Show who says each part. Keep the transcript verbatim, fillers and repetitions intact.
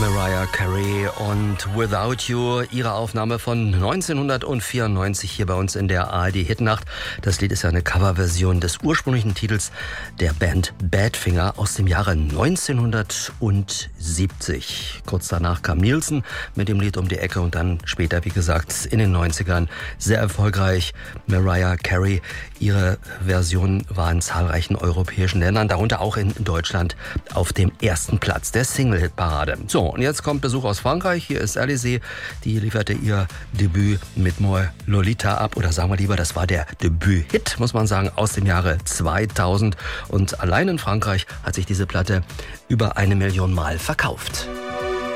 Speaker 1: Mariah Carey und Without You, ihre Aufnahme von neunzehnhundertvierundneunzig hier bei uns in der A R D-Hitnacht. Das Lied ist ja eine Coverversion des ursprünglichen Titels der Band Badfinger aus dem Jahre neunzehnhundertsiebzig. Kurz danach kam Nielsen mit dem Lied um die Ecke und dann später, wie gesagt, in den neunzigern sehr erfolgreich Mariah Carey. Ihre Version war in zahlreichen europäischen Ländern, darunter auch in Deutschland, auf dem ersten Platz der Single-Hit-Parade. So, und jetzt kommt Besuch aus Frankreich. Hier ist Alizée, die lieferte ihr Debüt mit Moi Lolita ab. Oder sagen wir lieber, das war der Debüt-Hit, muss man sagen, aus dem Jahre zweitausend. Und allein in Frankreich hat sich diese Platte über eine Million Mal verkauft.